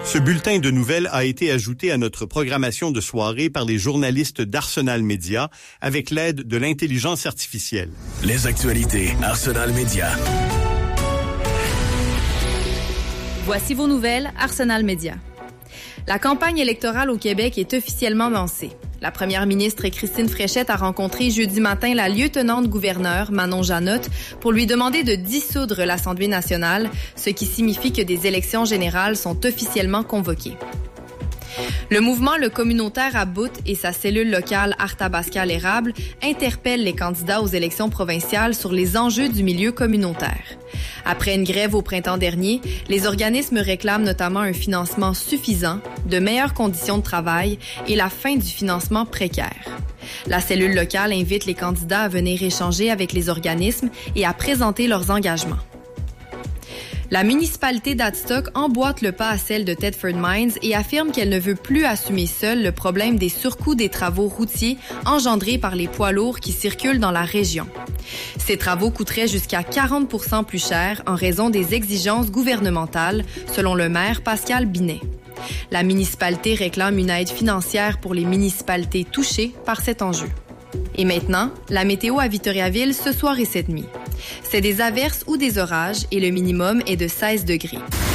Ce bulletin de nouvelles a été ajouté à notre programmation de soirée par les journalistes d'Arsenal Média avec l'aide de l'intelligence artificielle. Les actualités Arsenal Média. Voici vos nouvelles Arsenal Média. La campagne électorale au Québec est officiellement lancée. La première ministre Christine Fréchette a rencontré jeudi matin la lieutenant-gouverneure Manon Janotte pour lui demander de dissoudre l'Assemblée nationale, ce qui signifie que des élections générales sont officiellement convoquées. Le mouvement Le Communautaire à Bout et sa cellule locale Arthabascal-Érable interpellent les candidats aux élections provinciales sur les enjeux du milieu communautaire. Après une grève au printemps dernier, les organismes réclament notamment un financement suffisant, de meilleures conditions de travail et la fin du financement précaire. La cellule locale invite les candidats à venir échanger avec les organismes et à présenter leurs engagements. La municipalité d'Adstock emboîte le pas à celle de Thetford Mines et affirme qu'elle ne veut plus assumer seule le problème des surcoûts des travaux routiers engendrés par les poids lourds qui circulent dans la région. Ces travaux coûteraient jusqu'à 40% plus cher en raison des exigences gouvernementales, selon le maire Pascal Binet. La municipalité réclame une aide financière pour les municipalités touchées par cet enjeu. Et maintenant, la météo à Victoriaville ce soir et cette nuit. C'est des averses ou des orages et le minimum est de 16 degrés.